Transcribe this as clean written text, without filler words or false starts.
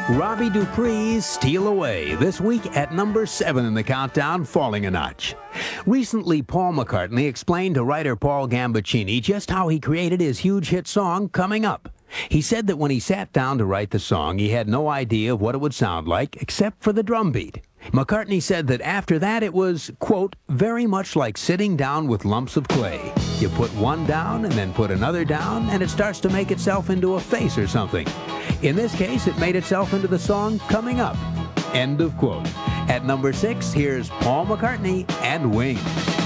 Robbie Dupree's Steal Away, this week at number 7 in the countdown, falling a notch. Recently, Paul McCartney explained to writer Paul Gambaccini just how he created his huge hit song, Coming Up. He said that when he sat down to write the song, he had no idea of what it would sound like, except for the drum beat. McCartney said that after that it was, quote, very much like sitting down with lumps of clay. You put one down and then put another down, and it starts to make itself into a face or something. In this case, it made itself into the song Coming Up. End of quote. At number 6, here's Paul McCartney and Wings.